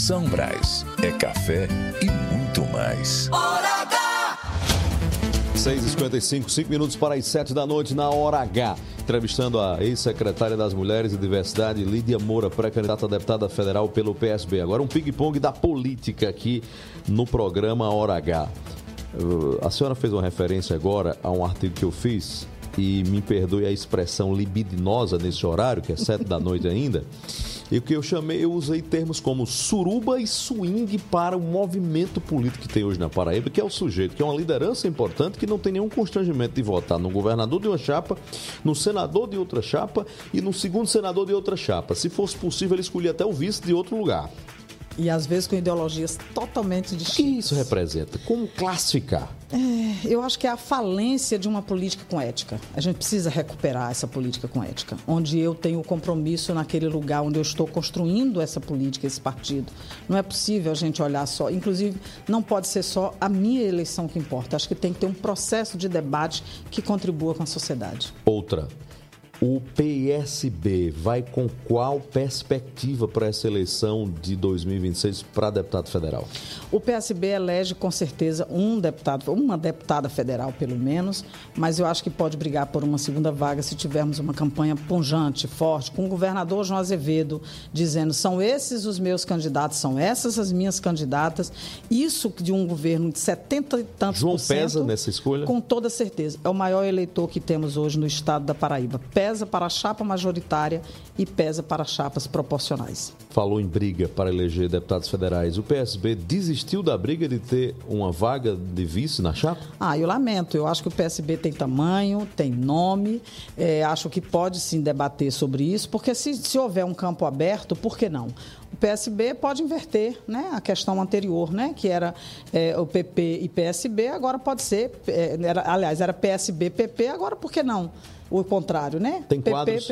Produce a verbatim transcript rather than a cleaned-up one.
São Brás é café e muito mais. Hora H! seis e cinquenta e cinco, cinco minutos para as sete da noite na Hora H. Entrevistando a ex-secretária das Mulheres e Diversidade, Lídia Moura, pré-candidata a deputada federal pelo P S B. Agora um ping-pong da política aqui no programa Hora H. A senhora fez uma referência agora a um artigo que eu fiz, e me perdoe a expressão libidinosa nesse horário, que é sete da noite ainda, e o que eu chamei, eu usei termos como suruba e swing para o movimento político que tem hoje na Paraíba, que é o sujeito, que é uma liderança importante, que não tem nenhum constrangimento de votar no governador de uma chapa, no senador de outra chapa e no segundo senador de outra chapa. Se fosse possível, ele escolhia até o vice de outro lugar. E às vezes com ideologias totalmente distintas. O que isso representa? Como classificar? É, eu acho que é a falência de uma política com ética. A gente precisa recuperar essa política com ética, onde eu tenho o compromisso naquele lugar onde eu estou construindo essa política, esse partido. Não é possível a gente olhar só, inclusive não pode ser só a minha eleição que importa. Acho que tem que ter um processo de debate que contribua com a sociedade. Outra. O P S B vai com qual perspectiva para essa eleição de dois mil e vinte e seis para deputado federal? O P S B elege com certeza um deputado, uma deputada federal pelo menos, mas eu acho que pode brigar por uma segunda vaga se tivermos uma campanha pungente, forte, com o governador João Azevedo dizendo: são esses os meus candidatos, são essas as minhas candidatas. Isso de um governo de setenta e tantos João por cento, pesa nessa escolha? Com toda certeza. É o maior eleitor que temos hoje no estado da Paraíba. Pesa Pesa para a chapa majoritária e pesa para chapas proporcionais. Falou em briga para eleger deputados federais. O P S B desistiu da briga de ter uma vaga de vice na chapa? Ah, eu lamento. Eu acho que o P S B tem tamanho, tem nome. É, acho que pode sim debater sobre isso, porque se, se houver um campo aberto, por que não? O P S B pode inverter, né, a questão anterior, né, que era é, o P P e P S B, agora pode ser, é, era, aliás, era P S B, P P, agora por que não? O contrário, né? Tem quadros,